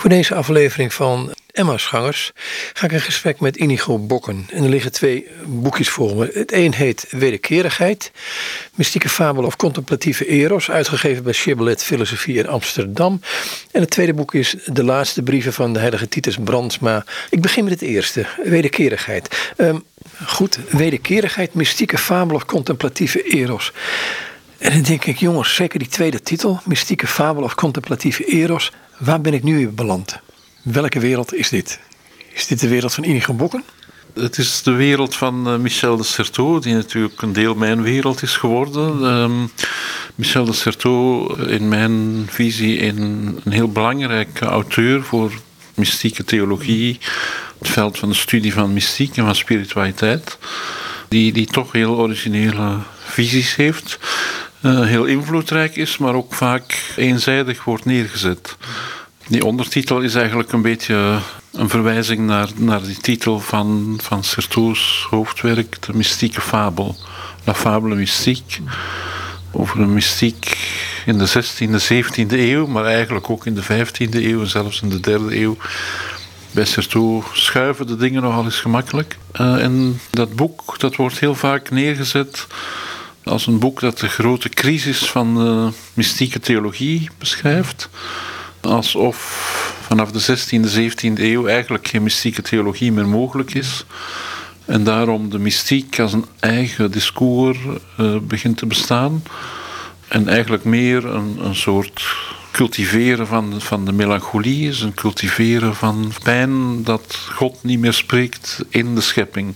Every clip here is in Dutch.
Voor deze aflevering van Emmausgangers ga ik in gesprek met Inigo Bokken. En er liggen 2 boekjes voor me. Het een heet Wederkerigheid, mystieke fabel of contemplatieve eros, uitgegeven bij Shibboleth Filosofie in Amsterdam. En het tweede boek is De laatste brieven van de heilige Titus Brandsma. Ik begin met het eerste, Wederkerigheid. Goed, wederkerigheid, mystieke fabel of contemplatieve eros. En dan denk ik, jongens, zeker die tweede titel, mystieke fabel of contemplatieve eros, waar ben ik nu in beland? Welke wereld is dit? Is dit de wereld van Inigo Bokken? Het is de wereld van Michel de Certeau, die natuurlijk een deel mijn wereld is geworden. Michel de Certeau, in mijn visie, een heel belangrijke auteur voor mystieke theologie, het veld van de studie van mystiek en van spiritualiteit, die toch heel originele visies heeft, heel invloedrijk is, maar ook vaak eenzijdig wordt neergezet. Die ondertitel is eigenlijk een beetje een verwijzing naar die titel van Certeau's hoofdwerk, de mystieke fabel, La Fable Mystique, over een mystiek in de 16e, 17e eeuw, maar eigenlijk ook in de 15e eeuw, zelfs in de 3e eeuw. Bij Certeau schuiven de dingen nogal eens gemakkelijk. En dat boek, dat wordt heel vaak neergezet als een boek dat de grote crisis van de mystieke theologie beschrijft. Alsof vanaf de 16e, 17e eeuw eigenlijk geen mystieke theologie meer mogelijk is. En daarom de mystiek als een eigen discours begint te bestaan. En eigenlijk meer een soort cultiveren van de melancholie is. Een cultiveren van pijn dat God niet meer spreekt in de schepping.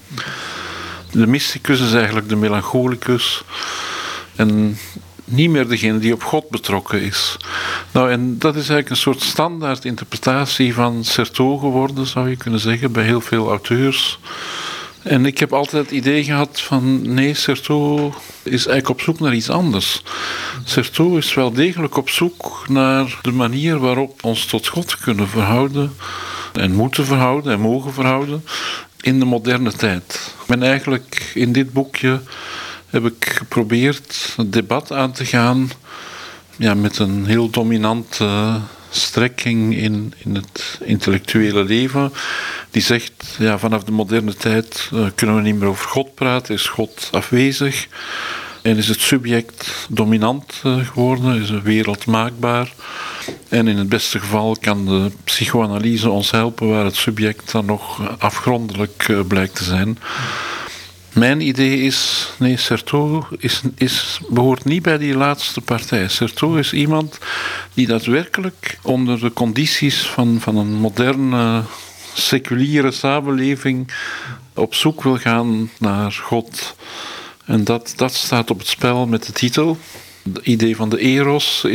De mysticus is eigenlijk de melancholicus. En niet meer degene die op God betrokken is. Nou, en dat is eigenlijk een soort standaard interpretatie van Certeau geworden, zou je kunnen zeggen, bij heel veel auteurs. En ik heb altijd het idee gehad van, nee, Certeau is eigenlijk op zoek naar iets anders. Certeau is wel degelijk op zoek naar de manier waarop we ons tot God kunnen verhouden, en moeten verhouden, en mogen verhouden, in de moderne tijd. Ik ben eigenlijk in dit boekje heb ik geprobeerd het debat aan te gaan, met een heel dominante strekking in het intellectuele leven. Die zegt, vanaf de moderne tijd kunnen we niet meer over God praten, is God afwezig. En is het subject dominant geworden, is de wereld maakbaar. En in het beste geval kan de psychoanalyse ons helpen, waar het subject dan nog afgrondelijk blijkt te zijn. Mijn idee is, nee, Certeau behoort niet bij die laatste partij. Certeau is iemand die daadwerkelijk onder de condities van een moderne, seculiere samenleving op zoek wil gaan naar God. En dat staat op het spel met de titel. Het idee van de eros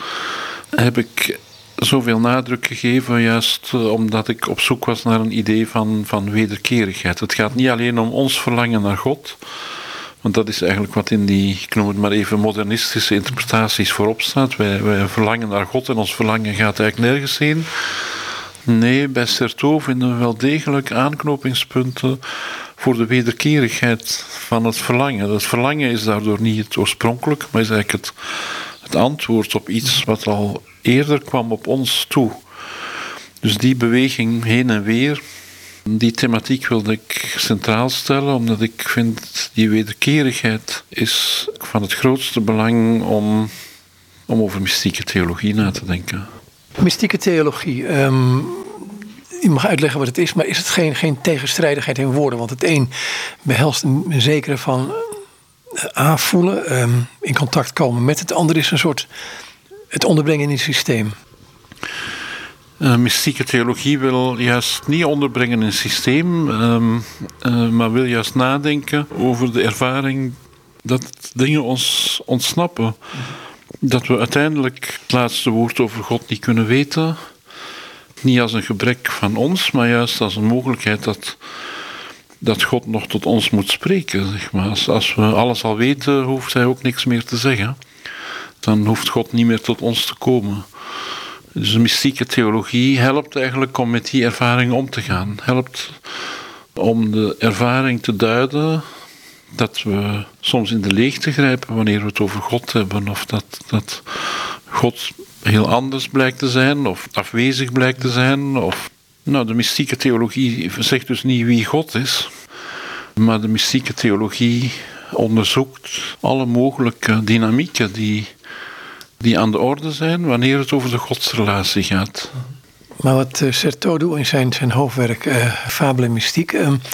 heb ik zoveel nadruk gegeven, juist omdat ik op zoek was naar een idee van wederkerigheid. Het gaat niet alleen om ons verlangen naar God, want dat is eigenlijk wat in die, ik noem het maar even, modernistische interpretaties voorop staat. Wij verlangen naar God en ons verlangen gaat eigenlijk nergens heen. Nee, bij Certeau vinden we wel degelijk aanknopingspunten voor de wederkerigheid van het verlangen. Het verlangen is daardoor niet het oorspronkelijk, maar is eigenlijk het antwoord op iets wat al eerder kwam op ons toe. Dus die beweging heen en weer, die thematiek wilde ik centraal stellen, omdat ik vind die wederkerigheid is van het grootste belang om over mystieke theologie na te denken. Mystieke theologie, je mag uitleggen wat het is, maar is het geen tegenstrijdigheid in woorden? Want het een behelst een zekere van aanvoelen, in contact komen met het andere is een soort het onderbrengen in het systeem. Mystieke theologie wil juist niet onderbrengen in een systeem, maar wil juist nadenken over de ervaring dat dingen ons ontsnappen. Dat we uiteindelijk het laatste woord over God niet kunnen weten. Niet als een gebrek van ons, maar juist als een mogelijkheid dat God nog tot ons moet spreken. Zeg maar. Als we alles al weten, hoeft hij ook niks meer te zeggen. Dan hoeft God niet meer tot ons te komen. Dus de mystieke theologie helpt eigenlijk om met die ervaring om te gaan. Helpt om de ervaring te duiden dat we soms in de leegte grijpen wanneer we het over God hebben. Of dat God heel anders blijkt te zijn of afwezig blijkt te zijn. De mystieke theologie zegt dus niet wie God is, maar de mystieke theologie onderzoekt alle mogelijke dynamieken die aan de orde zijn wanneer het over de godsrelatie gaat. Maar wat Certeau doet in zijn hoofdwerk Fabel en Mystiek,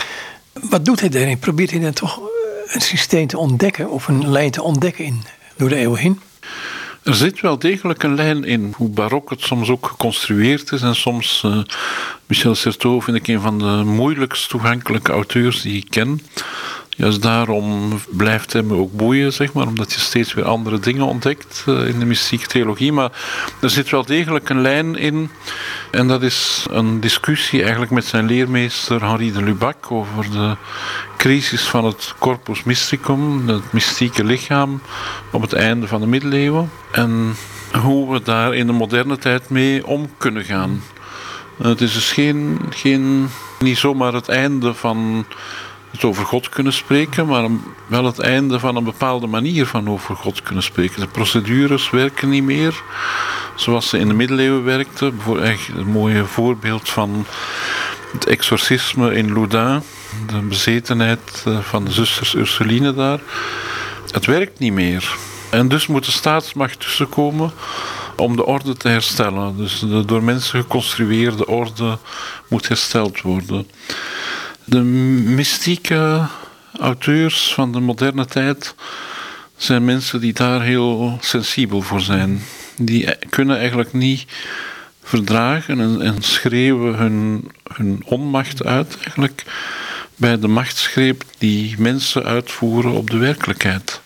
wat doet hij daarin? Probeert hij dan toch een systeem te ontdekken of een lijn te ontdekken door de eeuwen heen? Er zit wel degelijk een lijn in, hoe barok het soms ook geconstrueerd is. En soms, Michel Certeau vind ik een van de moeilijkst toegankelijke auteurs die ik ken. Juist daarom blijft hij me ook boeien, zeg maar, omdat je steeds weer andere dingen ontdekt in de mystieke theologie. Maar er zit wel degelijk een lijn in. En dat is een discussie eigenlijk met zijn leermeester Henri de Lubac over de crisis van het corpus mysticum, het mystieke lichaam, op het einde van de middeleeuwen. En hoe we daar in de moderne tijd mee om kunnen gaan. Het is dus niet zomaar het einde van het over God kunnen spreken, maar wel het einde van een bepaalde manier van over God kunnen spreken. De procedures werken niet meer zoals ze in de middeleeuwen werkten. Echt een mooi voorbeeld van het exorcisme in Loudun, de bezetenheid van de zusters Ursuline daar. Het werkt niet meer. En dus moet de staatsmacht tussenkomen om de orde te herstellen. Dus de door mensen geconstrueerde orde moet hersteld worden. De mystieke auteurs van de moderne tijd zijn mensen die daar heel sensibel voor zijn. Die kunnen eigenlijk niet verdragen en schreeuwen hun onmacht uit eigenlijk bij de machtsgreep die mensen uitvoeren op de werkelijkheid.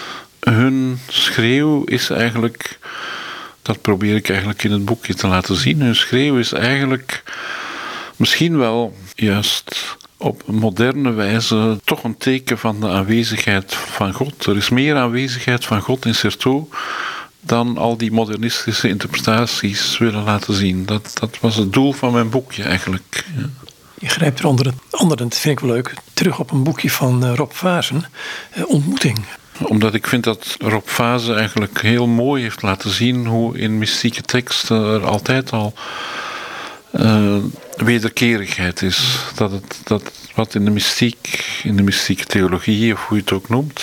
Hun schreeuw is eigenlijk, dat probeer ik eigenlijk in het boekje te laten zien, hun schreeuw is eigenlijk misschien wel juist op moderne wijze toch een teken van de aanwezigheid van God. Er is meer aanwezigheid van God in Certeau dan al die modernistische interpretaties willen laten zien. Dat was het doel van mijn boekje eigenlijk. Ja. Je grijpt er onder andere, dat vind ik wel leuk, terug op een boekje van Rob Vazen, Ontmoeting. Omdat ik vind dat Rob Vazen eigenlijk heel mooi heeft laten zien hoe in mystieke teksten er altijd al wederkerigheid is. Dat wat in de mystieke theologie, of hoe je het ook noemt,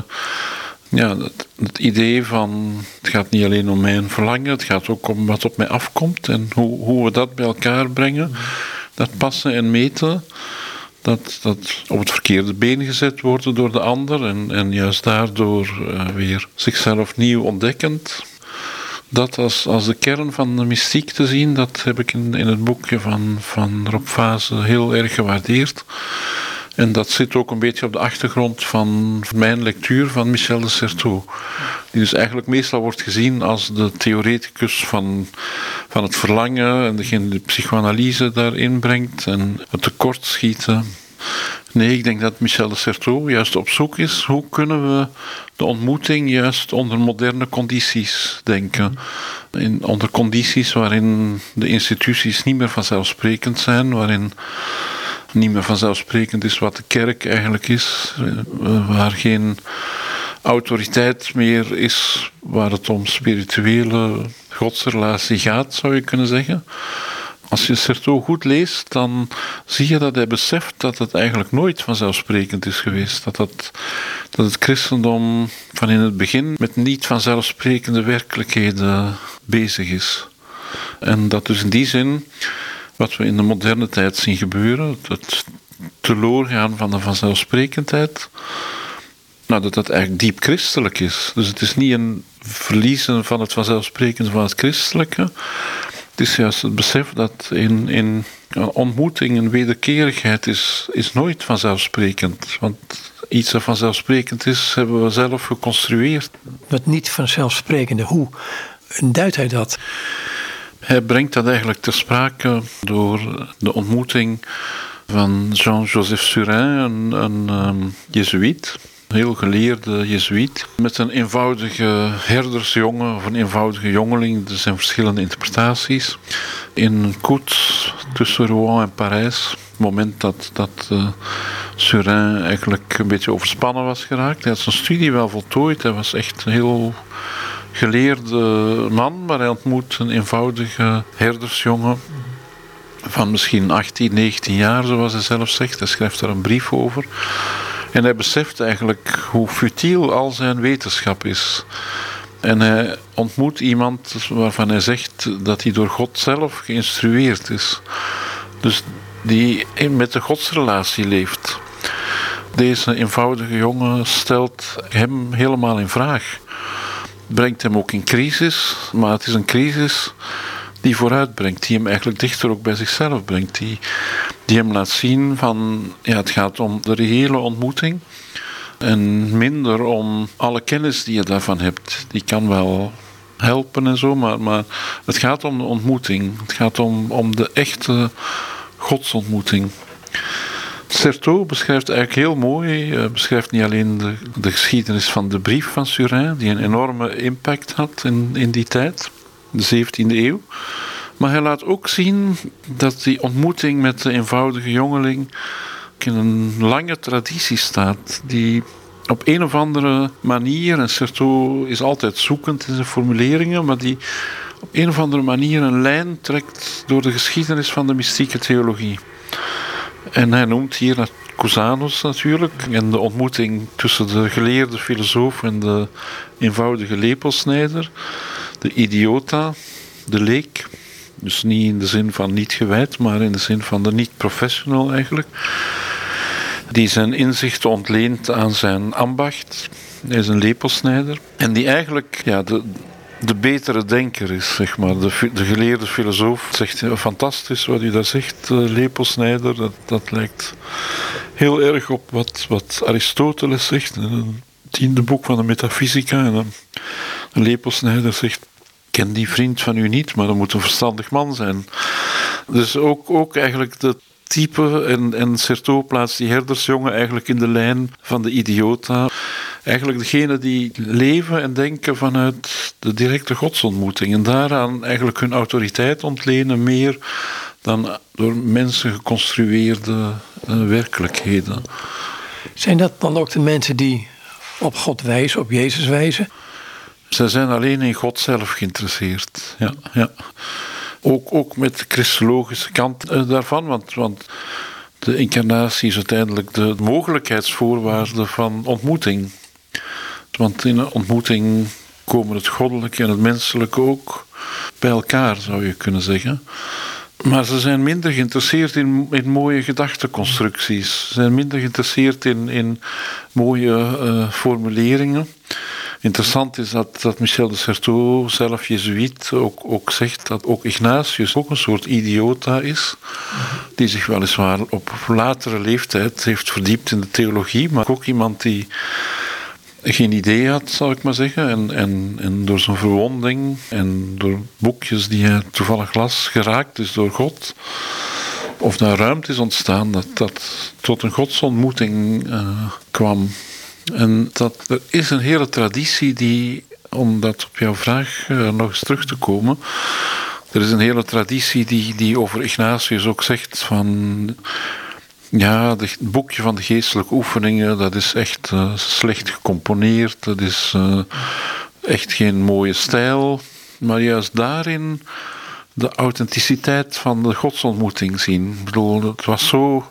het idee van het gaat niet alleen om mijn verlangen, het gaat ook om wat op mij afkomt en hoe we dat bij elkaar brengen. Dat passen en meten, dat op het verkeerde been gezet worden door de ander en juist daardoor weer zichzelf nieuw ontdekkend. Dat als de kern van de mystiek te zien, dat heb ik in het boekje van Rob Vazen heel erg gewaardeerd. En dat zit ook een beetje op de achtergrond van mijn lectuur van Michel de Certeau. Die dus eigenlijk meestal wordt gezien als de theoreticus van het verlangen en degene die de psychoanalyse daarin brengt en het tekortschieten. Nee, ik denk dat Michel de Certeau juist op zoek is hoe kunnen we de ontmoeting juist onder moderne condities denken. Onder condities waarin de instituties niet meer vanzelfsprekend zijn, waarin niet meer vanzelfsprekend is wat de kerk eigenlijk is, waar geen autoriteit meer is, waar het om spirituele godsrelatie gaat, zou je kunnen zeggen. Als je Certeau goed leest, dan zie je dat hij beseft dat het eigenlijk nooit vanzelfsprekend is geweest. Dat het christendom van in het begin met niet vanzelfsprekende werkelijkheden bezig is. En dat dus in die zin, wat we in de moderne tijd zien gebeuren, het teloorgaan van de vanzelfsprekendheid, dat eigenlijk diep christelijk is. Dus het is niet een verliezen van het vanzelfsprekende van het christelijke. Het is juist het besef dat in ontmoeting en wederkerigheid is nooit vanzelfsprekend. Want iets dat vanzelfsprekend is, hebben we zelf geconstrueerd. Wat niet vanzelfsprekende, hoe duidt hij dat? Hij brengt dat eigenlijk ter sprake door de ontmoeting van Jean-Joseph Surin, een jezuïet. Een heel geleerde jezuïet, met een eenvoudige herdersjongen of een eenvoudige jongeling. Er zijn verschillende interpretaties. In een koets tussen Rouen en Parijs. Het moment dat Surin eigenlijk een beetje overspannen was geraakt. Hij had zijn studie wel voltooid. Hij was echt heel geleerde man, maar hij ontmoet een eenvoudige herdersjongen van misschien 18, 19 jaar, zoals hij zelf zegt. Hij schrijft daar een brief over. En hij beseft eigenlijk hoe futiel al zijn wetenschap is. En hij ontmoet iemand waarvan hij zegt dat hij door God zelf geïnstrueerd is. Dus die met de godsrelatie leeft. Deze eenvoudige jongen stelt hem helemaal in vraag. Brengt hem ook in crisis, maar het is een crisis die vooruitbrengt, die hem eigenlijk dichter ook bij zichzelf brengt. Die hem laat zien van, ja, het gaat om de reële ontmoeting en minder om alle kennis die je daarvan hebt. Die kan wel helpen en zo, maar het gaat om de ontmoeting. Het gaat om de echte godsontmoeting. Certeau beschrijft eigenlijk heel mooi, beschrijft niet alleen de geschiedenis van de brief van Surin, die een enorme impact had in die tijd, de 17e eeuw. Maar hij laat ook zien dat die ontmoeting met de eenvoudige jongeling in een lange traditie staat, die op een of andere manier, en Certeau is altijd zoekend in zijn formuleringen, maar die op een of andere manier een lijn trekt door de geschiedenis van de mystieke theologie. En hij noemt hier Cusanus natuurlijk, en de ontmoeting tussen de geleerde filosoof en de eenvoudige lepelsnijder, de idiota, de leek. Dus niet in de zin van niet gewijd, maar in de zin van de niet-professional eigenlijk. Die zijn inzichten ontleent aan zijn ambacht. Hij is een lepelsnijder. En die eigenlijk de betere denker is, zeg maar. De geleerde filosoof zegt, fantastisch wat u daar zegt, lepelsnijder. Dat lijkt heel erg op wat Aristoteles zegt. In het 10e boek van de Metaphysica. En een lepelsnijder zegt, ik ken die vriend van u niet, maar dat moet een verstandig man zijn. Dus ook eigenlijk de type, en Certeau plaatst die herdersjongen eigenlijk in de lijn van de idiota. Eigenlijk degene die leven en denken vanuit de directe godsontmoeting. En daaraan eigenlijk hun autoriteit ontlenen, meer dan door mensen geconstrueerde werkelijkheden. Zijn dat dan ook de mensen die op God wijzen, op Jezus wijzen? Zij zijn alleen in God zelf geïnteresseerd. Ja. Ook met de christologische kant daarvan, want de incarnatie is uiteindelijk de mogelijkheidsvoorwaarde van ontmoeting. Want in een ontmoeting komen het goddelijke en het menselijke ook bij elkaar, zou je kunnen zeggen. Maar ze zijn minder geïnteresseerd in mooie gedachteconstructies. Ze zijn minder geïnteresseerd in mooie formuleringen. Interessant is dat Michel de Certeau, zelf jezuïet, ook zegt dat ook Ignatius ook een soort idiota is. Die zich weliswaar op latere leeftijd heeft verdiept in de theologie, maar ook iemand die geen idee had, zal ik maar zeggen. En door zijn verwonding en door boekjes die hij toevallig las, geraakt is door God. Of daar ruimte is ontstaan dat tot een godsontmoeting kwam. En er is een hele traditie die, om dat op jouw vraag nog eens terug te komen, er is een hele traditie die over Ignatius ook zegt van, ja, het boekje van de geestelijke oefeningen, dat is echt slecht gecomponeerd, dat is echt geen mooie stijl, maar juist daarin de authenticiteit van de godsontmoeting zien. Ik bedoel, het was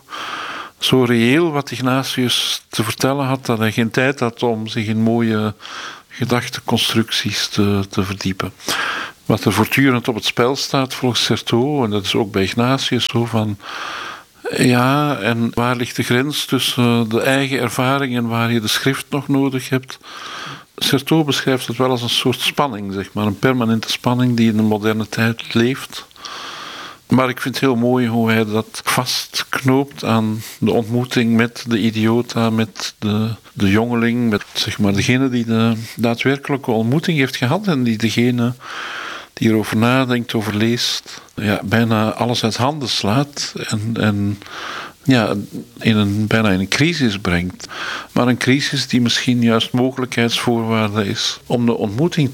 zo reëel wat Ignatius te vertellen had, dat hij geen tijd had om zich in mooie gedachteconstructies te verdiepen. Wat er voortdurend op het spel staat volgens Certeau, en dat is ook bij Ignatius zo van, ja, en waar ligt de grens tussen de eigen ervaring en waar je de schrift nog nodig hebt? Certeau beschrijft het wel als een soort spanning, zeg maar, een permanente spanning die in de moderne tijd leeft. Maar ik vind het heel mooi hoe hij dat vastknoopt aan de ontmoeting met de idiota, met de jongeling, met zeg maar degene die de daadwerkelijke ontmoeting heeft gehad en die degene die erover nadenkt, over leest, ja, bijna alles uit handen slaat en ja, bijna in een crisis brengt. Maar een crisis die misschien juist mogelijkheidsvoorwaarde is om de ontmoeting